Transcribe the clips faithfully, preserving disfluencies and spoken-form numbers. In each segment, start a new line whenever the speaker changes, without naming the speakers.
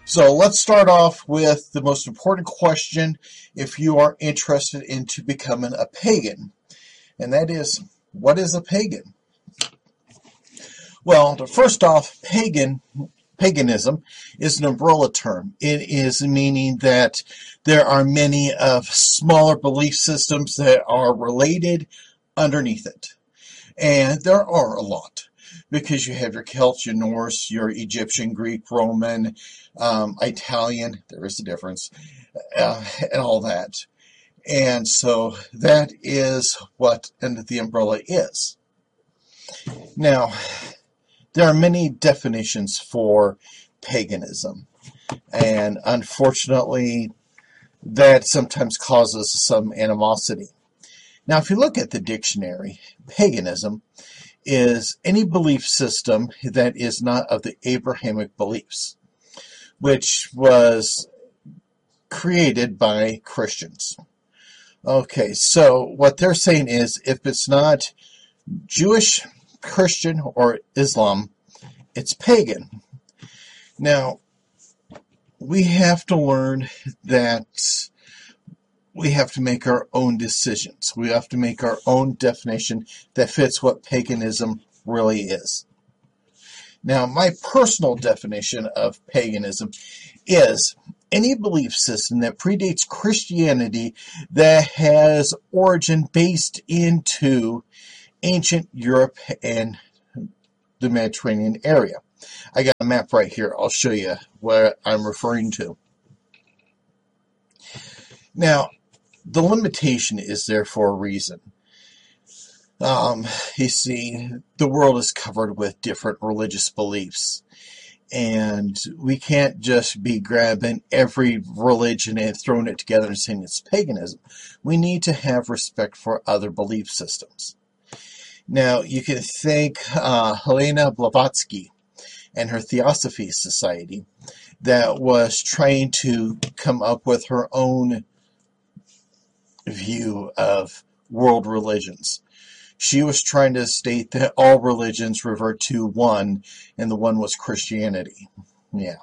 So let's start off with the most important question if you are interested into becoming a pagan. And that is, what is a pagan? Well, first off, pagan paganism is an umbrella term. It is meaning that there are many of smaller belief systems that are related underneath it. And there are a lot, because you have your Celts, your Norse, your Egyptian, Greek, Roman, um, Italian, there is a difference, uh, and all that. And so that is what the umbrella is. Now, there are many definitions for paganism, and unfortunately, that sometimes causes some animosity. Now, if you look at the dictionary, paganism is any belief system that is not of the Abrahamic beliefs, which was created by Christians. Okay, so what they're saying is, if it's not Jewish, Christian, or Islam, it's pagan. Now, we have to learn that we have to make our own decisions. We have to make our own definition that fits what paganism really is. Now, my personal definition of paganism is any belief system that predates Christianity that has origin based into ancient Europe and the Mediterranean area. I got a map right here. I'll show you what I'm referring to. Now, the limitation is there for a reason. Um, you see, the world is covered with different religious beliefs, and we can't just be grabbing every religion and throwing it together and saying it's paganism. We need to have respect for other belief systems. Now, you can thank uh, Helena Blavatsky and her Theosophy Society that was trying to come up with her own view of world religions. She was trying to state that all religions revert to one, and the one was Christianity. Yeah.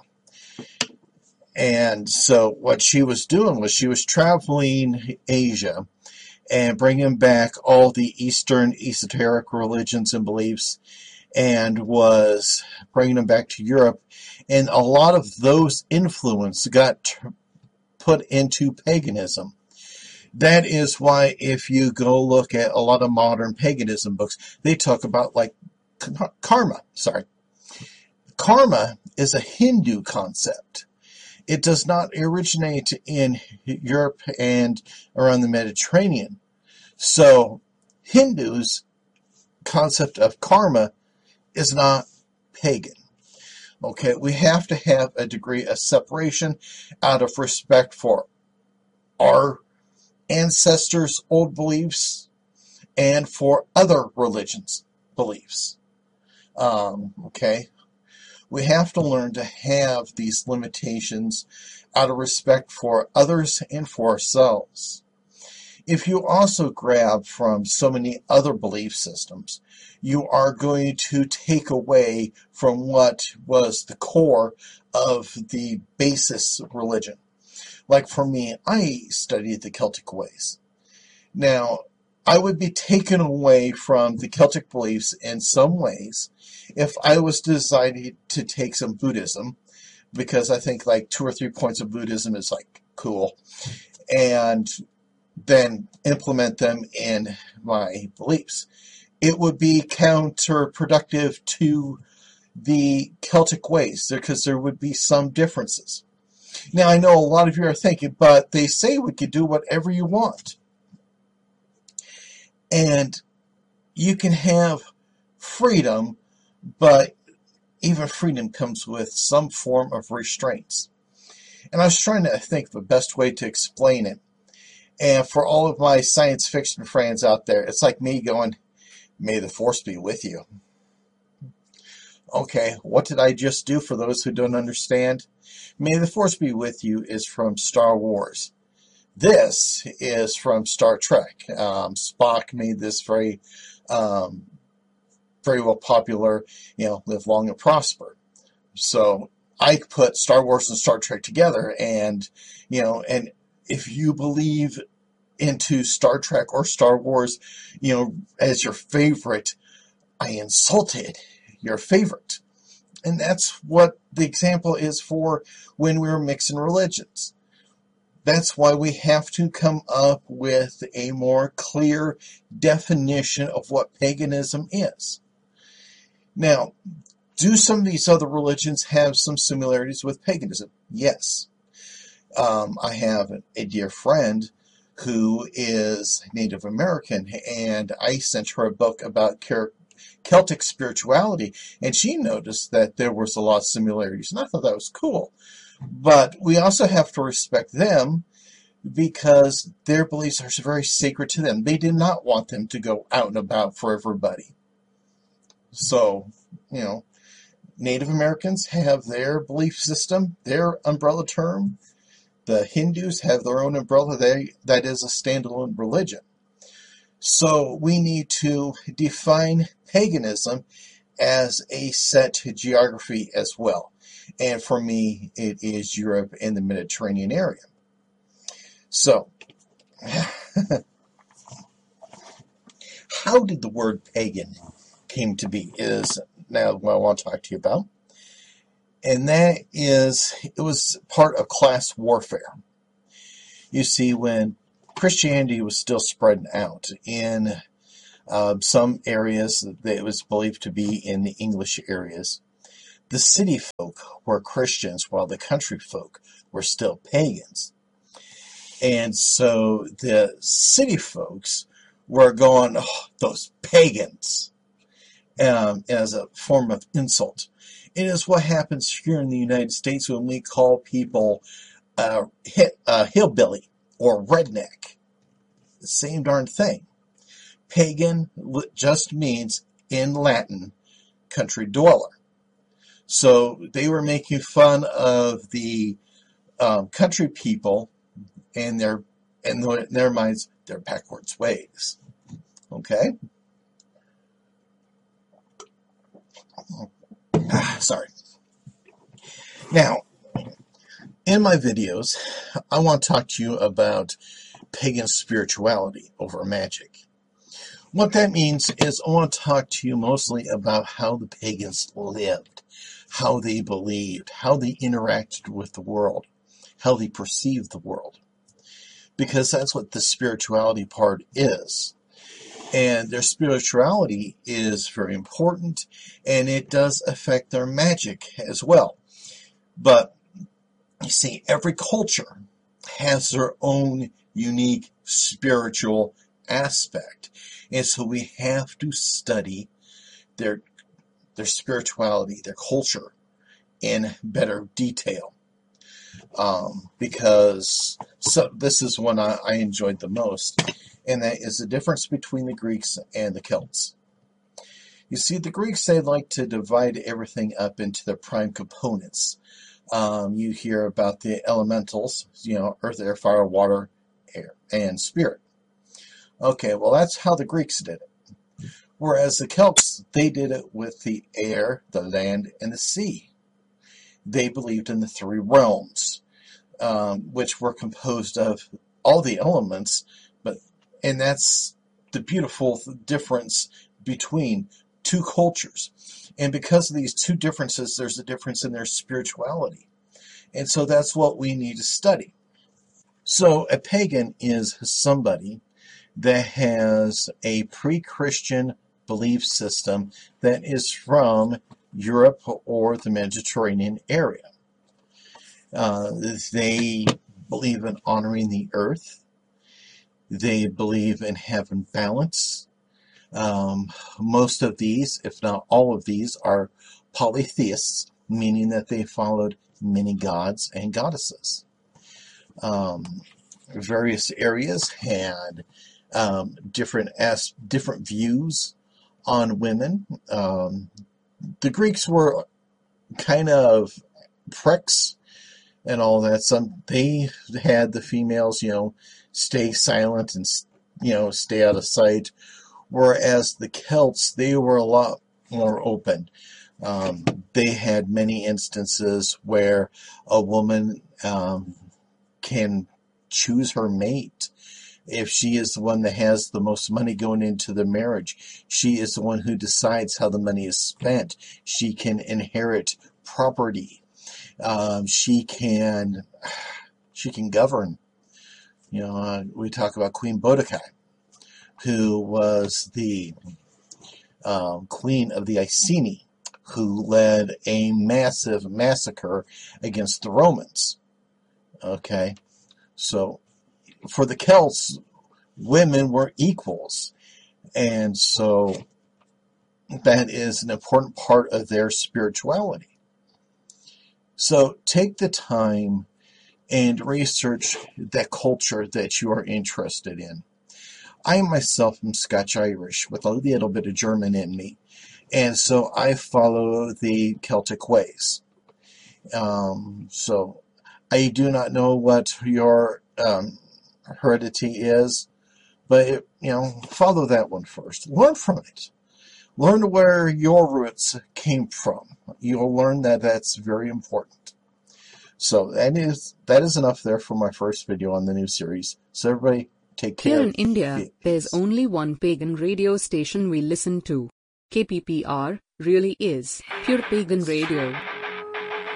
And so what she was doing was she was traveling Asia and bringing back all the Eastern esoteric religions and beliefs, and was bringing them back to Europe. And a lot of those influence got t- put into paganism. That is why if you go look at a lot of modern paganism books, they talk about like karma. Sorry. Karma is a Hindu concept. It does not originate in Europe and around the Mediterranean. So Hindus' concept of karma is not pagan. Okay, we have to have a degree of separation out of respect for our ancestors' old beliefs and for other religions' beliefs. Um, okay, we have to learn to have these limitations out of respect for others and for ourselves. If you also grab from so many other belief systems, you are going to take away from what was the core of the basis religion. Like for me, I studied the Celtic ways. Now, I would be taken away from the Celtic beliefs in some ways if I was decided to take some Buddhism, because I think like two or three points of Buddhism is like cool, and then implement them in my beliefs. It would be counterproductive to the Celtic ways, because there would be some differences. Now, I know a lot of you are thinking, but they say we can do whatever you want. And you can have freedom, but even freedom comes with some form of restraints. And I was trying to think of the best way to explain it. And for all of my science fiction friends out there, it's like me going, may the force be with you. Okay, what did I just do for those who don't understand? May the force be with you is from Star Wars. This is from Star Trek. Um, Spock made this very, um, very well popular, you know, live long and prosper. So I put Star Wars and Star Trek together, and, you know, and if you believe into Star Trek or Star Wars, you know, as your favorite, I insulted your favorite. And that's what the example is for when we're mixing religions. That's why we have to come up with a more clear definition of what paganism is. Now, do some of these other religions have some similarities with paganism? Yes. Um, I have a dear friend who is Native American, and I sent her a book about Celtic spirituality, and she noticed that there was a lot of similarities, and I thought that was cool. But we also have to respect them because their beliefs are very sacred to them. They did not want them to go out and about for everybody. So, you know, Native Americans have their belief system, their umbrella term. The Hindus have their own umbrella. They, that is a standalone religion. So we need to define paganism as a set geography as well. And for me, it is Europe and the Mediterranean area. So, how did the word pagan came to be is now what I want to talk to you about. And that is, it was part of class warfare. You see, when Christianity was still spreading out in uh, some areas that it was believed to be in the English areas, the city folk were Christians while the country folk were still pagans. And so the city folks were going, oh, those pagans, um, as a form of insult. It is what happens here in the United States when we call people uh, hit, uh, hillbilly or redneck. The same darn thing. Pagan just means, in Latin, country dweller. So they were making fun of the um, country people and their, in their minds, their backwards ways. Okay? Ah, sorry. Now, in my videos, I want to talk to you about pagan spirituality over magic. What that means is I want to talk to you mostly about how the pagans lived, how they believed, how they interacted with the world, how they perceived the world. Because that's what the spirituality part is. And their spirituality is very important, and it does affect their magic as well. But, you see, every culture has their own unique spiritual aspect. And so we have to study their, their spirituality, their culture, in better detail. Um, because so this is one I, I enjoyed the most. And that is the difference between the Greeks and the Celts. You see, the Greeks, they like to divide everything up into their prime components. Um, you hear about the elementals, you know, earth, air, fire, water, air, and spirit. Okay, well, that's how the Greeks did it. Whereas the Celts, they did it with the air, the land, and the sea. They believed in the three realms, um, which were composed of all the elements, but and that's the beautiful difference between two cultures. And because of these two differences, there's a difference in their spirituality. And so that's what we need to study. So a pagan is somebody that has a pre-Christian belief system that is from Europe or the Mediterranean area. Uh, they believe in honoring the earth. They believe in having balance. Um, most of these, if not all of these, are polytheists, meaning that they followed many gods and goddesses. Um, various areas had um, different as different views on women. Um, the Greeks were kind of pricks and all that. Some they had the females, you know, stay silent and, you know, stay out of sight. Whereas the Celts, they were a lot more open. Um, they had many instances where a woman um, can choose her mate. If she is the one that has the most money going into the marriage, she is the one who decides how the money is spent. She can inherit property. Um, she can she can govern. You know, uh, we talk about Queen Boudica, who was the um, queen of the Iceni, who led a massive massacre against the Romans. Okay, so for the Celts, women were equals, and so that is an important part of their spirituality. So take the time and research that culture that you are interested in. I myself am Scotch-Irish with a little bit of German in me, and so I follow the Celtic ways. Um, so I do not know what your um, heredity is, but it, you know, follow that one first. Learn from it. Learn where your roots came from. You'll learn that that's very important. So that is that is enough there for my first video on the new series. So everybody, take care.
Here in India, there's only one pagan radio station we listen to. K P P R really is pure pagan radio.